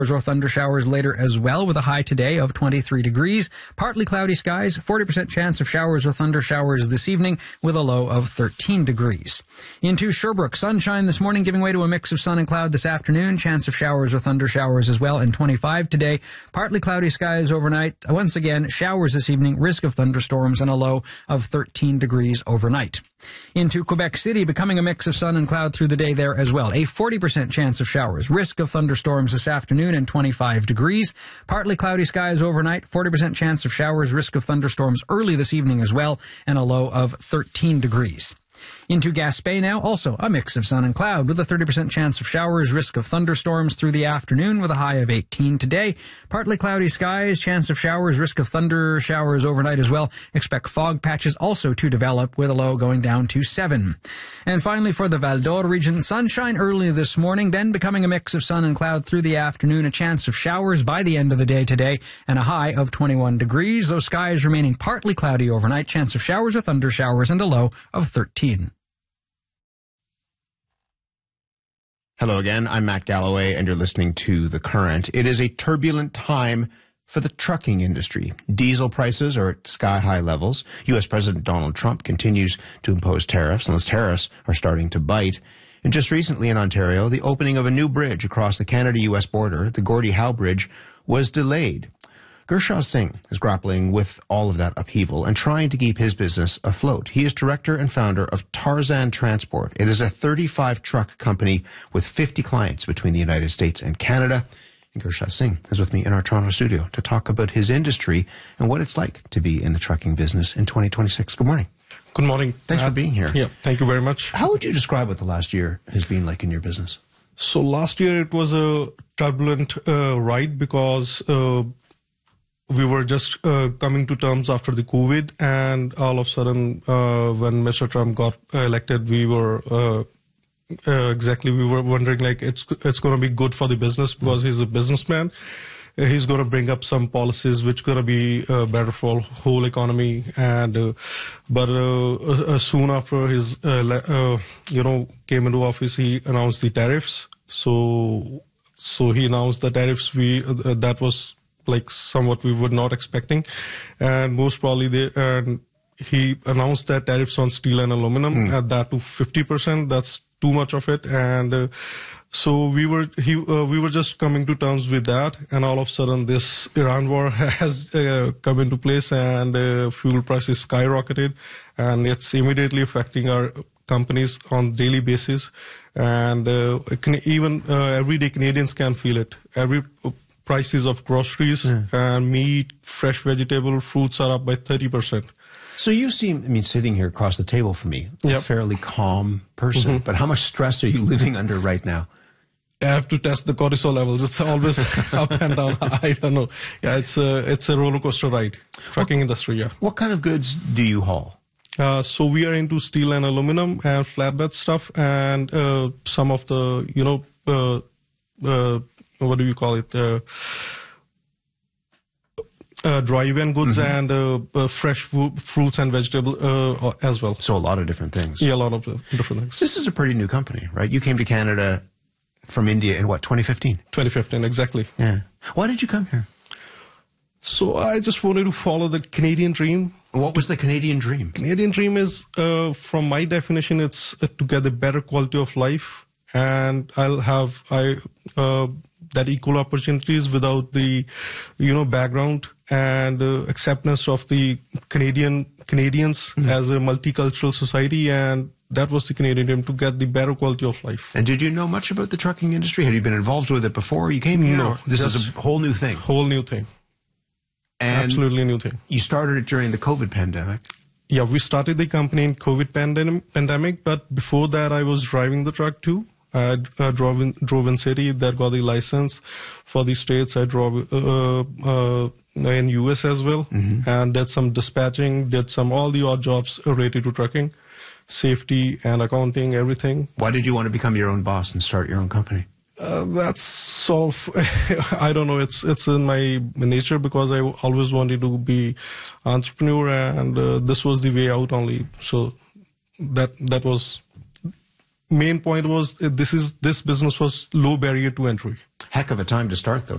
or thunder showers later as well, with a high today of 23 degrees. Partly cloudy skies, 40% chance of showers or thunder showers this evening, with a low of 13 degrees. Into Sherbrooke, sunshine this morning giving way to a mix of sun and cloud this afternoon. Chance of showers or thunder showers as well, and 25 today. Partly cloudy skies overnight. Once again, showers this evening, risk of thunderstorms, and a low of 13 degrees overnight. Into Quebec City, becoming a mix of sun and cloud through the day there as well. A 40% chance of showers, risk of thunderstorms this afternoon, and 25 degrees. Partly cloudy skies overnight, 40% chance of showers, risk of thunderstorms early this evening as well, and a low of 13 degrees. Into Gaspé now, also a mix of sun and cloud with a 30% chance of showers, risk of thunderstorms through the afternoon with a high of 18 today. Partly cloudy skies, chance of showers, risk of thunder showers overnight as well. Expect fog patches also to develop with a low going down to 7. And finally for the Val d'Or region, sunshine early this morning, then becoming a mix of sun and cloud through the afternoon, a chance of showers by the end of the day today, and a high of 21 degrees. Those skies remaining partly cloudy overnight, chance of showers or thunder showers, and a low of 13. Hello again, I'm Matt Galloway, and you're listening to The Current. It is a turbulent time for the trucking industry. Diesel prices are at sky-high levels. U.S. President Donald Trump continues to impose tariffs, and those tariffs are starting to bite. And just recently in Ontario, the opening of a new bridge across the Canada-U.S. border, the Gordie Howe Bridge, was delayed. Gurshaw Singh is grappling with all of that upheaval and trying to keep his business afloat. He is director and founder of Tarzan Transport. It is a 35-truck company with 50 clients between the United States and Canada. And Gurshaw Singh is with me in our Toronto studio to talk about his industry and what it's like to be in the trucking business in 2026. Good morning. Good morning. Thanks for being here. Yeah, thank you very much. How would you describe what the last year has been like in your business? So last year it was a turbulent ride because we were just coming to terms after the COVID, and all of a sudden, when Mr. Trump got elected, we were wondering like it's going to be good for the business because he's a businessman. He's going to bring up some policies which going to be better for whole economy, and but soon after his came into office, he announced the tariffs. So he announced the tariffs. That was like somewhat we were not expecting, and most probably he announced that tariffs on steel and aluminum at that to 50%. That's too much of it, and so we were just coming to terms with that, and all of a sudden this Iran war has come into place, and fuel prices skyrocketed, and it's immediately affecting our companies on daily basis, and even everyday Canadians can feel it. Prices of groceries and meat, fresh vegetable, fruits are up by 30%. So you seem, sitting here across the table from me, a fairly calm person, but how much stress are you living under right now? I have to test the cortisol levels. It's always up and down. I don't know. Yeah, it's a roller coaster ride. Trucking industry, yeah. What kind of goods do you haul? So we are into steel and aluminum and flatbed stuff, and some of the, what do you call it? Dry-van goods and fresh fruits and vegetables as well. So a lot of different things. Yeah, a lot of different things. This is a pretty new company, right? You came to Canada from India in what, 2015? 2015, exactly. Yeah. Why did you come here? So I just wanted to follow the Canadian dream. What was the Canadian dream? Canadian dream is, from my definition, it's to get a better quality of life, and I'll have that equal opportunities without the, background and acceptance of the Canadians as a multicultural society, and that was the Canadian dream, to get the better quality of life. And did you know much about the trucking industry? Had you been involved with it before you came here? No. This is a whole new thing. Whole new thing. And absolutely new thing. You started it during the COVID pandemic. Yeah, we started the company in COVID pandemic, but before that I was driving the truck too. I drove in city, that got the license for the states. I drove in US as well, and did some dispatching, did all the odd jobs related to trucking, safety and accounting, everything. Why did you want to become your own boss and start your own company? That's sort of, I don't know, it's in my nature, because I always wanted to be entrepreneur, and this was the way out only. So that was... Main point was this business was low barrier to entry. Heck of a time to start, though.